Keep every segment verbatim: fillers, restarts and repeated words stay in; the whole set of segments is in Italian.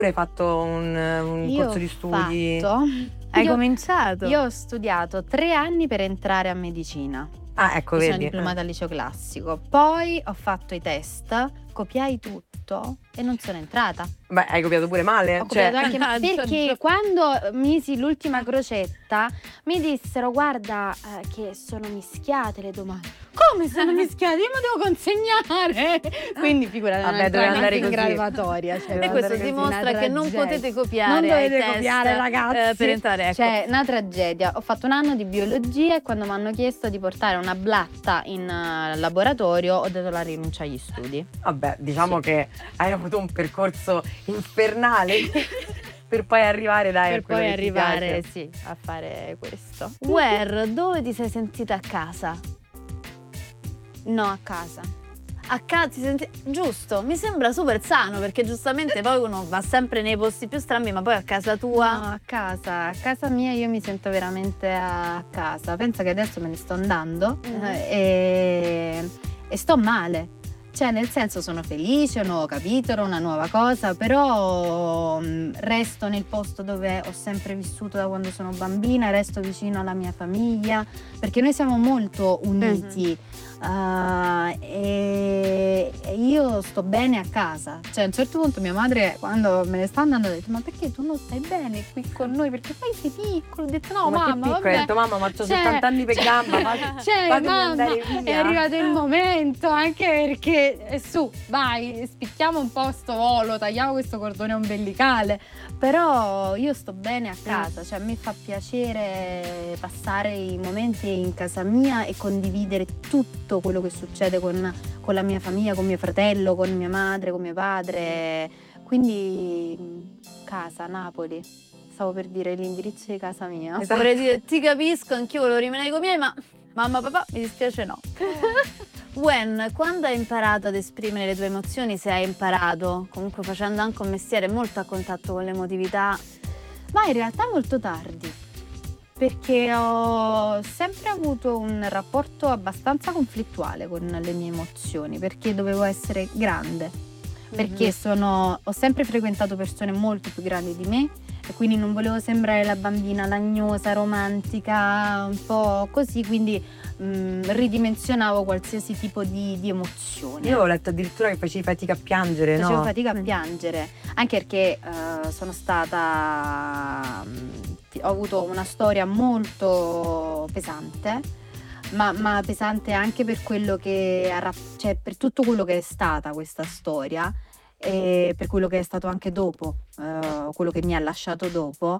Hai fatto un, un Io corso di studi? Ho fatto, Hai io, cominciato? Io ho studiato tre anni per entrare a medicina. Ah, ecco, Mi vedi. sono diplomata al liceo classico. Poi ho fatto i test, copiai tutto e non sono entrata. Beh, hai copiato pure male. Ho cioè... copiato anche ma- perché quando misi l'ultima crocetta mi dissero guarda eh, che sono mischiate le domande. Come sono mischiate? Io mi devo consegnare. Quindi figurati, Vabbè, non doveva entrare andare in così. graduatoria. Cioè, E doveva questo andare così, dimostra una che non tragedia. potete copiare Non dovete ai test, copiare, ragazzi. eh, per entrare, ecco. Cioè, una tragedia. Ho fatto un anno di biologia e quando mi hanno chiesto di portare una blatta in uh, laboratorio ho dato la rinuncia agli studi. Vabbè, diciamo Sì. che hai avuto un percorso infernale per poi arrivare dai, Per a quello poi che ti arrivare, piace. sì, a fare questo. Where, dove ti sei sentita a casa? No, a casa. A casa ti senti... Giusto, mi sembra super sano perché giustamente poi uno va sempre nei posti più strambi, ma poi a casa tua... No, a casa, a casa mia io mi sento veramente a casa. Pensa che adesso me ne sto andando Mm. eh, e, e sto male. Cioè, nel senso, sono felice, un nuovo capitolo, una nuova cosa, però mh, resto nel posto dove ho sempre vissuto da quando sono bambina, resto vicino alla mia famiglia, perché noi siamo molto uniti. Uh, e, e io sto bene a casa. Cioè, a un certo punto mia madre, quando me ne sta andando, ha detto ma perché tu non stai bene qui con noi? Perché poi sei piccolo. Ho detto no, ma mamma, che piccolo, vabbè. hai detto mamma ma c'ho Cioè, settanta anni per cioè, gamba, fate- cioè, fatemi mamma, andare via. è arrivato il momento, anche perché eh, su, vai, spicchiamo un po' sto volo, tagliamo questo cordone ombelicale. Però io sto bene a casa, cioè a me fa piacere passare i momenti in casa mia e condividere tutto quello che succede con, con la mia famiglia, con mio fratello, con mia madre, con mio padre. Quindi mh, casa, Napoli. Stavo per dire l'indirizzo di casa mia. Esatto. Vorrei dire, ti capisco, anch'io volevo rimanere con i miei, ma mamma, papà, mi dispiace no. Wen, quando hai imparato ad esprimere le tue emozioni, se hai imparato, comunque facendo anche un mestiere molto a contatto con l'emotività? Ma in realtà molto tardi, perché ho sempre avuto un rapporto abbastanza conflittuale con le mie emozioni, perché dovevo essere grande, perché Mhm. sono, ho sempre frequentato persone molto più grandi di me e quindi non volevo sembrare la bambina lagnosa, romantica, un po' così, quindi mh, ridimensionavo qualsiasi tipo di, di emozione. Io ho letto addirittura che facevi fatica a piangere, Facevo no? fatica a piangere, anche perché eh, sono stata, mh, ho avuto una storia molto pesante, ma, ma pesante anche per quello che ha rap- cioè per tutto quello che è stata questa storia e per quello che è stato anche dopo, eh, quello che mi ha lasciato dopo.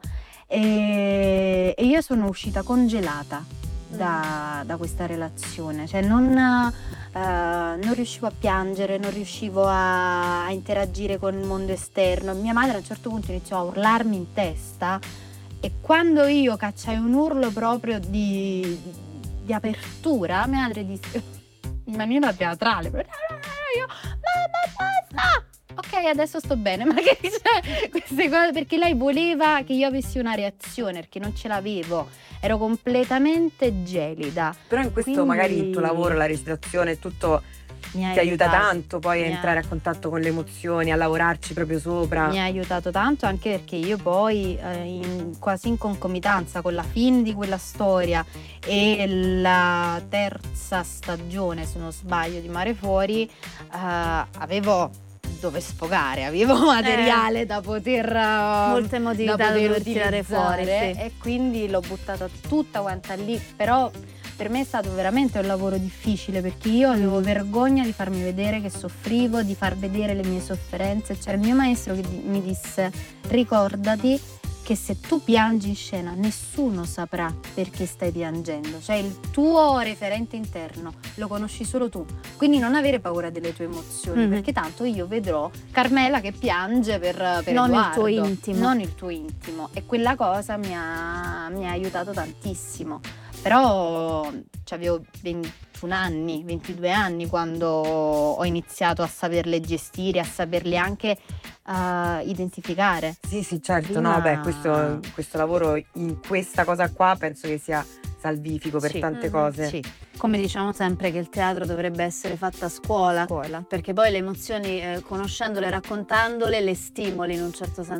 E, e io sono uscita congelata da, da questa relazione, cioè non, eh, non riuscivo a piangere, non riuscivo a, a interagire con il mondo esterno. Mia madre a un certo punto iniziò a urlarmi in testa e quando io cacciai un urlo proprio di, di apertura, mia madre disse in maniera teatrale, io, mamma basta! Ok, adesso sto bene, ma che c'è? Queste cose, perché lei voleva che io avessi una reazione, perché non ce l'avevo, ero completamente gelida. Però in questo Quindi- magari il tuo lavoro, la recitazione, tutto Mi ha ti aiuta aiutato. tanto poi a Mi ha- entrare a contatto con le emozioni, a lavorarci proprio sopra. Mi ha aiutato tanto anche perché io poi eh, in- quasi in concomitanza con la fine di quella storia e la terza stagione, se non sbaglio, di Mare Fuori, eh, avevo dove sfogare, avevo materiale da poter eh, Molta emotività da da poter dover tirare fuori, utilizzare, sì. e quindi l'ho buttata tutta quanta lì, però per me è stato veramente un lavoro difficile perché io avevo vergogna di farmi vedere che soffrivo, di far vedere le mie sofferenze. C'era il mio maestro che di- mi disse: ricordati che se tu piangi in scena nessuno saprà perché stai piangendo, cioè il tuo referente interno lo conosci solo tu, quindi non avere paura delle tue emozioni, Mhm. perché tanto io vedrò Carmela che piange per, per Non il Edoardo, tuo intimo. non il tuo intimo, e quella cosa mi ha, mi ha aiutato tantissimo. Però cioè, avevo ventuno anni, ventidue anni quando ho iniziato a saperle gestire, a saperle anche uh, identificare. Sì, sì, certo, Prima- no, beh, questo, questo lavoro in questa cosa qua penso che sia salvifico per Sì. tante Mhm. cose. Sì, Come diciamo sempre che il teatro dovrebbe essere fatto a scuola, scuola. perché poi le emozioni, eh, conoscendole, raccontandole, le stimoli in un certo senso.